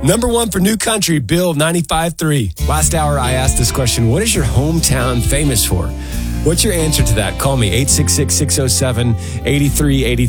Number one for New Country, Bill 95.3. Last hour, I asked this question, what is your hometown famous for? What's your answer to that? Call me, 866-607-8383.